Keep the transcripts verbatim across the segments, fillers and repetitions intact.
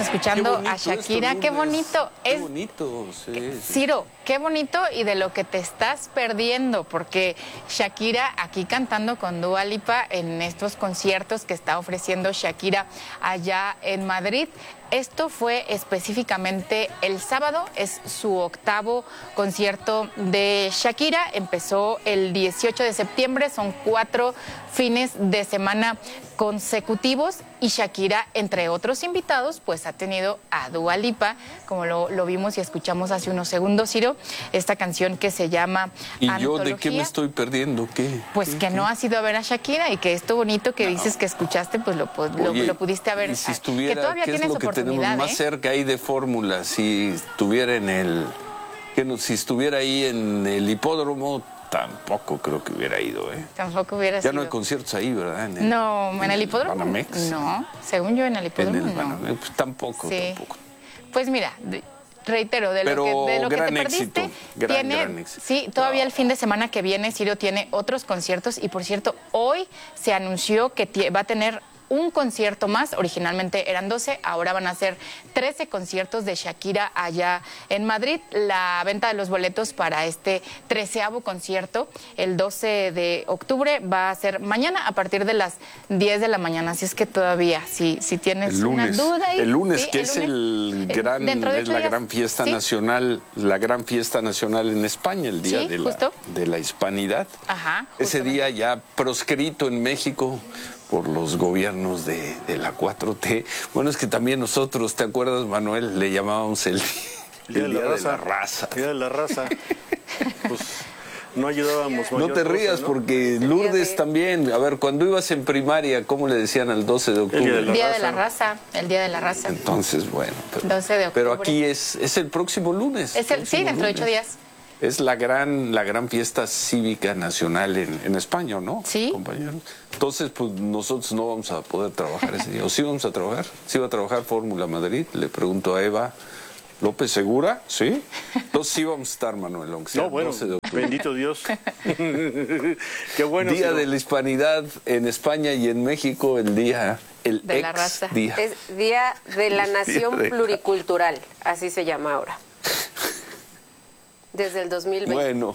escuchando bonito a Shakira. Esto, Qué bonito. Qué es, bonito, sí, sí. Ciro, qué bonito y de lo que te estás perdiendo, porque Shakira aquí cantando con Dua Lipa en estos conciertos que está ofreciendo Shakira allá en Madrid. Esto fue específicamente el sábado, es su octavo concierto de Shakira. Empezó el dieciocho de septiembre, son cuatro fines de semana consecutivos y Shakira, entre otros invitados, pues ha tenido a Dua Lipa, como lo, lo vimos y escuchamos hace unos segundos, Ciro, esta canción que se llama ¿Y Antología. yo de qué me estoy perdiendo? ¿Qué? Pues ¿Qué, que qué? no has ido a ver a Shakira y que esto bonito que no. dices que escuchaste, pues lo, lo, Oye, lo pudiste haber. Y si estuviera, que todavía ¿qué es tienes lo que tenemos oportunidad, más ¿eh? cerca ahí de fórmula? Si estuviera en el, que no, si estuviera ahí en el hipódromo, tampoco creo que hubiera ido, ¿eh? Tampoco hubiera Ya sido. no hay conciertos ahí, ¿verdad? En el, no, en, en el hipódromo. Banamex. No, según yo en el hipódromo En el no. Banamex, pues tampoco, sí. tampoco. Pues mira, de, reitero, de Pero lo que, de lo que te gran perdiste, éxito, gran, tiene, gran éxito. sí, todavía No. el fin de semana que viene Ciro tiene otros conciertos y por cierto, hoy se anunció que va a tener un concierto más, originalmente eran doce, ahora van a ser trece conciertos de Shakira allá en Madrid. La venta de los boletos para este treceavo concierto, el doce de octubre, va a ser mañana a partir de las diez de la mañana, así es que todavía, si, si tienes el lunes, una duda ahí, el lunes sí, que el es lunes, el gran, es la días, gran fiesta ¿sí? nacional, la gran fiesta nacional en España, el día sí, de, justo. la, de la hispanidad. Ajá, ese día ya proscrito en México por los gobiernos de, de la cuatro T. Bueno, es que también nosotros, ¿te acuerdas, Manuel? Le llamábamos el, el día, de, la de la raza. El día de la raza. Pues no ayudábamos. No te rías, cosa, ¿no? Porque Lourdes también. A ver, cuando ibas en primaria, ¿cómo le decían al doce de octubre? El día de la raza. El día de la raza. Entonces, bueno. Pero, doce de octubre. Pero aquí es, es el próximo lunes. Es el, sí, dentro de ocho días. Es la gran, la gran fiesta cívica nacional en, en España, ¿no? Sí. Compañeros. Entonces, pues nosotros no vamos a poder trabajar ese día. ¿O sí vamos a trabajar? ¿Sí va a trabajar Fórmula Madrid? Le pregunto a Eva López, ¿segura? ¿Sí? Entonces sí vamos a estar, Manuel, aunque sea no, bueno, doce de octubre. Bendito Dios. Qué bueno. Día sino... de la Hispanidad en España y en México, el día... El de ex la raza. Día. Es Día de la Nación de Pluricultural, la... así se llama ahora. Desde el dos mil veinte. Bueno,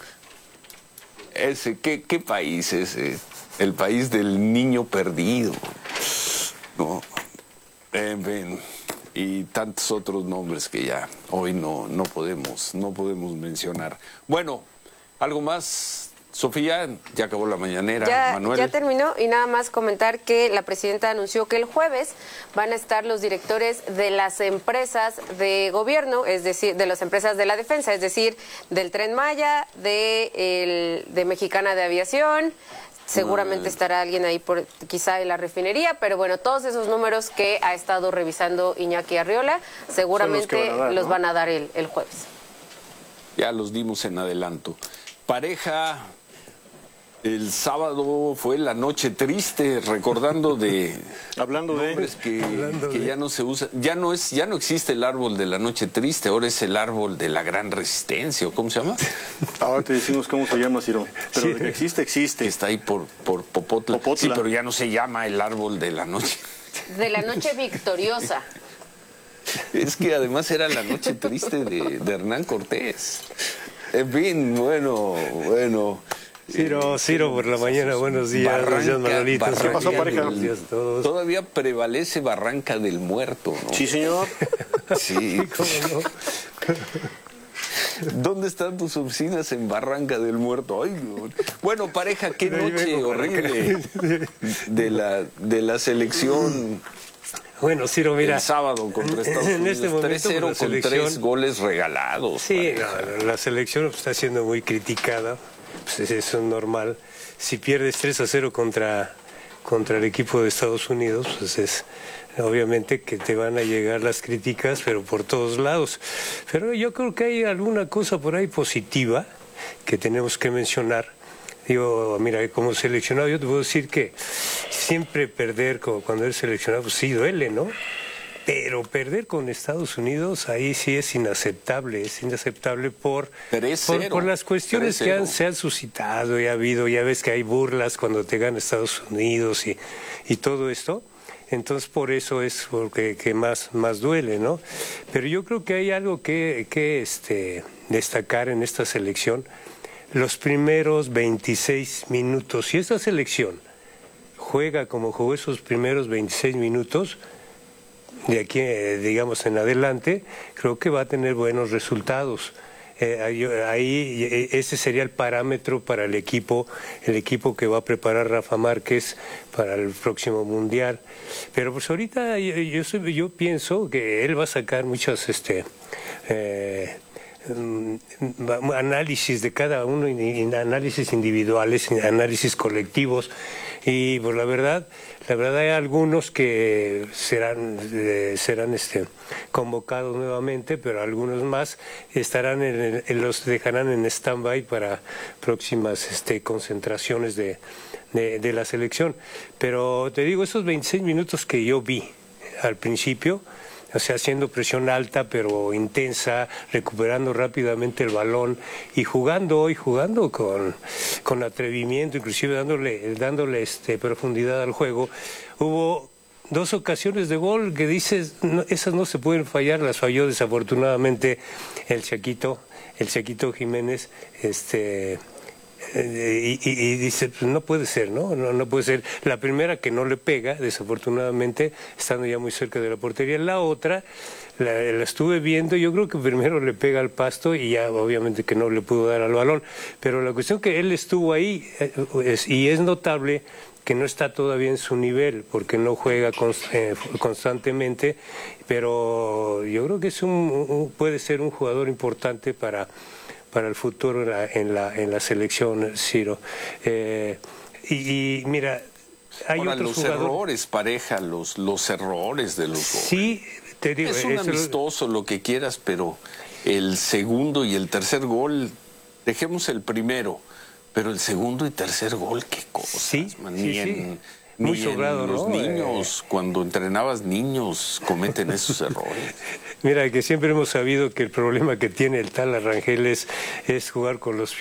ese, ¿qué, qué país es ese? El país del niño perdido, ¿no? En fin, y tantos otros nombres que ya hoy no, no podemos, no podemos mencionar. Bueno, ¿algo más? Sofía, ya acabó la mañanera. Ya, Manuel. ya terminó y nada más comentar que la presidenta anunció que el jueves van a estar los directores de las empresas de gobierno, es decir, de las empresas de la defensa, es decir, del Tren Maya, de, el, de Mexicana de Aviación. Seguramente estará alguien ahí por quizá en la refinería, pero bueno, todos esos números que ha estado revisando Iñaki Arriola, seguramente los, van a dar, los ¿no? van a dar el, el jueves. Ya los dimos en adelanto. Pareja, el sábado fue la noche triste, recordando de hablando de que, hablando que de... ya no se usa, ya no es, ya no existe el árbol de la noche triste, ahora es el árbol de la gran resistencia, ¿o cómo se llama? Ahora te decimos cómo se llama, Ciro. Pero sí. de que existe, existe. Está ahí por, por Popotla. Popotla. Sí, pero ya no se llama el árbol de la noche. De la noche victoriosa. Es que además era la noche triste de, de Hernán Cortés. En fin, bueno, bueno. Ciro, Ciro por la mañana, buenos días. Barranca, Manolito, Barranca ¿Qué pasó, pareja? Del, días a todos. Todavía prevalece Barranca del Muerto, ¿no? Sí, señor. Sí. ¿Cómo no? ¿Dónde están tus oficinas en Barranca del Muerto? Ay, bueno, pareja, qué noche horrible de la, de la selección. Bueno, Ciro, mira. El sábado contra Estados Unidos, en este momento tres cero con selección, tres goles regalados. Sí, no, la selección está siendo muy criticada, pues eso es normal. Si pierdes tres a cero contra, contra el equipo de Estados Unidos, pues es obviamente que te van a llegar las críticas, pero por todos lados. Pero yo creo que hay alguna cosa por ahí positiva que tenemos que mencionar. Digo, mira, como seleccionado, yo te puedo decir que siempre perder como cuando eres seleccionado, pues sí duele, ¿no? Pero perder con Estados Unidos, ahí sí es inaceptable, es inaceptable por, por, por las cuestiones que han, se han suscitado y ha habido, ya ves que hay burlas cuando te gana Estados Unidos y, y todo esto. Entonces por eso es porque que más, más duele, ¿no? Pero yo creo que hay algo que, que este, destacar en esta selección, los primeros veintiséis minutos. Si esta selección juega como jugó esos primeros veintiséis minutos, de aquí, eh, digamos, en adelante, creo que va a tener buenos resultados. Eh, ahí, ahí ese sería el parámetro para el equipo, el equipo que va a preparar Rafa Márquez para el próximo Mundial. Pero pues ahorita yo, yo, soy, yo pienso que él va a sacar muchos este, eh, análisis de cada uno, análisis individuales, análisis colectivos, y pues la verdad, la verdad hay algunos que serán eh, serán este convocados nuevamente, pero algunos más estarán en, en los dejarán en stand-by para próximas este concentraciones de, de, de la selección. Pero te digo, esos veintiséis minutos que yo vi al principio, o sea, haciendo presión alta pero intensa, recuperando rápidamente el balón y jugando y jugando con, con atrevimiento, inclusive dándole, dándole este, profundidad al juego. Hubo dos ocasiones de gol que dices, no, esas no se pueden fallar, las falló desafortunadamente el Chaquito, el Chaquito Jiménez, este... Y, y, y dice, pues no puede ser, ¿no? ¿no? No puede ser. La primera que no le pega, desafortunadamente, estando ya muy cerca de la portería. La otra, la, la estuve viendo, yo creo que primero le pega al pasto y ya obviamente que no le pudo dar al balón. Pero la cuestión que él estuvo ahí, es, y es notable que no está todavía en su nivel, porque no juega const, eh, constantemente, pero yo creo que es un, un, puede ser un jugador importante para... para el futuro en la, en la, en la selección, Ciro. Eh, y, y mira, hay Ahora, otros los jugadores... errores, pareja, los, los errores de los Sí, te digo... Es un eso... amistoso, lo que quieras, pero el segundo y el tercer gol, dejemos el primero, pero el segundo y tercer gol, qué cosas, sí, man, sí, ni sí. en, Muy ni sobrado, en los ¿no? niños, Eh... cuando entrenabas niños, cometen esos errores. Mira, que siempre hemos sabido que el problema que tiene el tal Arrangel es, es jugar con los